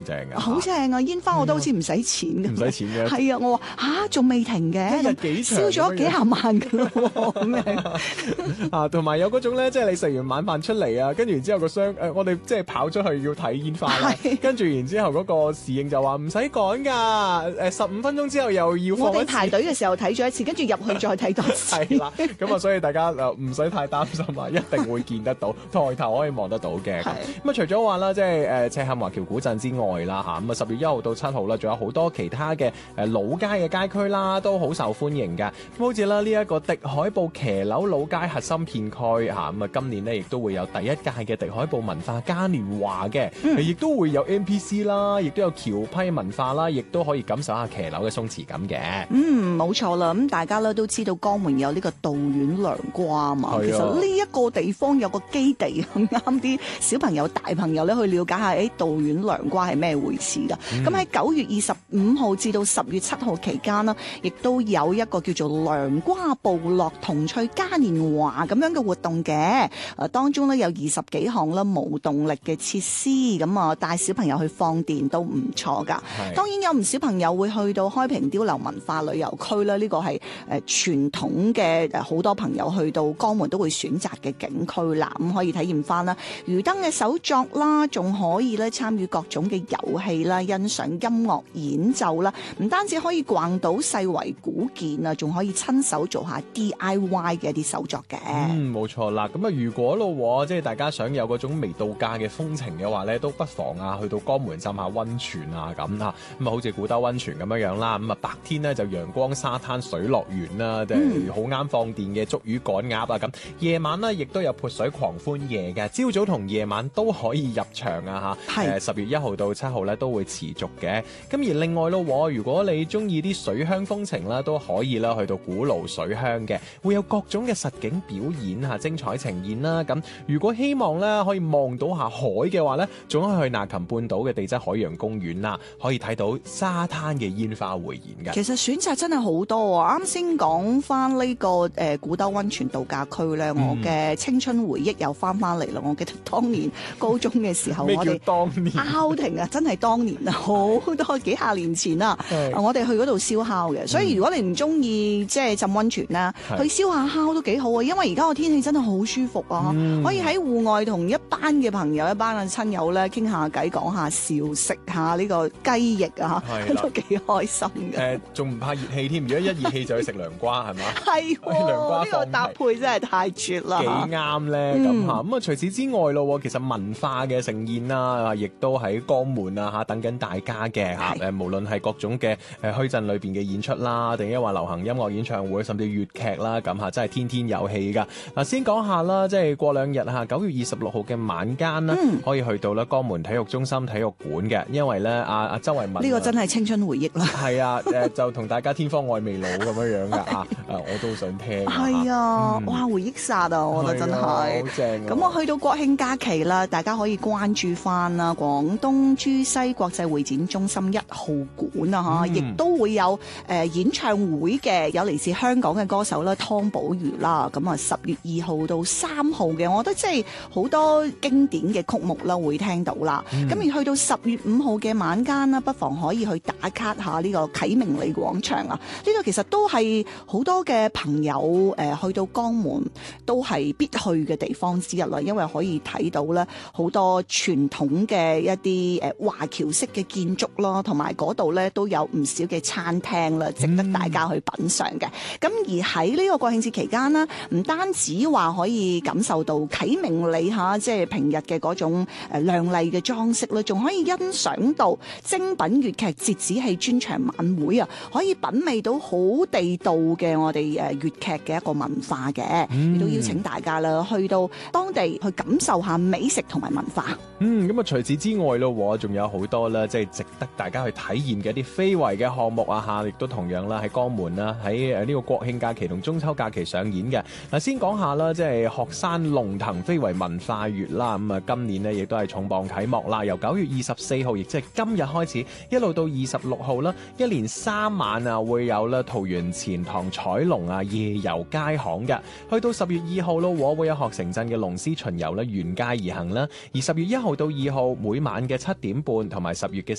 正啊！ 好正啊！煙花我都好似唔使錢嘅， 唔使錢嘅。 係啊，我話嚇仲未停嘅， 一日幾場燒咗幾廿萬㗎咯喎，咁樣啊，同埋有嗰種咧，即係你食完晚飯出嚟啊，跟住然之後個商我哋即係跑出去要睇煙花啦，跟住然之後嗰個侍應就話唔使趕㗎，15分鐘之後又要放一次。 我哋排隊嘅時候睇咗一次，跟住入去再睇多次。 係啦，咁啊，所以大家唔使太擔心啊，一定會見得到，抬頭可以望得到嘅。咁啊，除咗話啦，即係赤坎華僑古鎮之外啦嚇，咁啊10月1號到7號啦，仲有好多其他嘅老街嘅街區啦，都好受歡迎㗎。咁好似啦呢一個迪海埔騎樓老街核心片區嚇，咁啊今年呢亦都會有第一屆嘅迪海埔文化嘉年華嘅，亦都會有 NPC 啦，亦都有橋批文化啦，亦都可以感受下騎樓嘅鬆弛感嘅。 冇錯啦，咁大家咧都知道江門有呢個道院涼瓜嘛，其實呢一個地方有個基地啱啲小朋友大朋友咧去了解下，道院涼瓜係咩回事㗎。咁喺9月25號至到10月7號期間啦，亦都有一個叫做涼瓜部落童趣嘉年華咁樣嘅活動嘅。當中咧有20幾項啦無動力嘅設施，咁啊帶小朋友去放電都唔錯㗎。當然有唔少朋友會去到開平碉樓文化旅遊區啦，呢個係傳統嘅好多朋友去到江門都會選擇嘅景區啦。咁可以體驗翻啦魚燈嘅手作啦，仲可以咧參與各種嘅遊戲啦，欣賞音樂演奏啦。唔單止可以逛到世遺古建啊，仲可以親手做下 DIY 嘅一啲手作嘅。 冇錯啦。咁啊，如果咯，即係大家想有嗰種微度假嘅風情嘅話咧，都不妨啊去到江門浸下溫泉啊咁嚇。咁啊，好似古兜溫泉咁樣啦。咁啊，白天咧就陽光沙灘水樂園啦，即係好啱放電嘅捉魚趕鴨啊咁。夜晚咧亦都有潑水狂歡夜嘅，朝早同夜晚都可以入場啊嚇。10月1號到7號咧都會持續嘅。咁而另外咯，如果你中意啲水鄉風情啦，都可以啦去到古爐水鄉嘅，會有各種嘅實景表演嚇，精彩呈現啦。咁如果希望咧可以望到下海嘅話咧，仲可以去那琴半島嘅地質海洋公園啦，可以睇到沙灘嘅煙花匯演嘅。 其實選擇真係好多啊！啱先講翻呢個古兜溫泉度假區咧，我嘅青春回憶又翻嚟啦！我記得當年高中嘅時候， 咩叫當年 outing啊，真係當年啊，好多幾廿年前啦。我哋去嗰度燒烤嘅，所以如果你唔中意即係浸溫泉啦，去燒下烤都幾好啊！因為而家個天氣真係好舒服啊，可以喺戶外同一班嘅朋友、一班嘅親友咧傾下偈、講下笑、食下呢個雞翼啊，都幾開心嘅。 仲唔怕熱氣添？如果一熱氣就去食涼瓜係嘛？ 係涼瓜呢個搭配真係太絕啦！ 幾啱咧咁嚇。咁啊，除此之外咯，其實文化嘅盛宴啦，亦都喺江門啊嚇等緊大家嘅嚇。無論係各種嘅墟鎮裏邊嘅演出啦，定係話流行音樂演唱會，甚至粵劇啦咁嚇，真係天天有戲㗎。嗱，先講下啦，即係過2日嚇9月26號嘅晚間啦，可以去到咧江門體育中心體育館嘅，因為咧阿周慧敏呢個真係青春回憶啦。 係啊，就同大家天荒愛未老咁樣㗎啊！我都想聽。 係啊，哇！回憶殺啊，我覺得真係好正。 咁我去到國慶假期啦，大家可以關注翻啦，廣東珠西國際會展中心1號館啊，亦都會有演唱會嘅，有嚟自香港嘅歌手啦，湯寶如啦。咁啊10月2號到3號嘅，我覺得即係好多經典嘅曲目啦，會聽到啦。咁而去到10月5號嘅晚間啦，不妨可以去打卡下呢個啟明里廣場啊！呢個其實都係好多嘅朋友去到江門都係必去嘅地方之一啦，因為可以睇到咧好多傳統嘅一啲華僑式嘅建築啦，同埋嗰度咧都有唔少嘅餐廳啦，值得大家去品嚐嘅。咁而喺呢個國慶節期間呢，唔單止話可以感受到啟明里嚇，即係平日嘅嗰種亮麗嘅裝飾啦，仲可以欣賞到精品粵劇折子戲專場晚會啊，可以品味到好地道嘅我哋粵劇嘅一個文化嘅，亦都邀請大家啦去到當地去感受下美食同埋文化。 咁啊，除此之外咯，仲有好多啦，即係值得大家去體驗嘅一啲非遺嘅項目啊嚇，亦都同樣啦喺江門啦，喺呢個國慶假期同中秋假期上演嘅。嗱，先講下啦，即係鶴山龍騰非遺文化月啦，咁啊今年呢亦都係重磅啟幕啦，由9月24號，亦即係今日開始，一路到26號啦，一連3晚啊會有啦桃園錢塘彩龍啊夜遊街巷嘅，去到10月2號咯，會有鶴城鎮嘅龍獅巡遊啦沿街而行啦，而10月1號到2號每晚嘅7點點半，同埋10月嘅